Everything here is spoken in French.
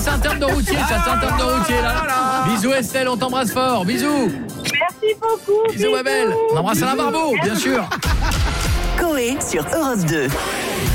c'est un terme de routier, ça, c'est un terme de routier, là. Bisous, Estelle, on t'embrasse fort. Bisous. Merci beaucoup. Bisous, ma belle. On embrasse Alain Barbeau, bien sûr. Coé sur Europe 2.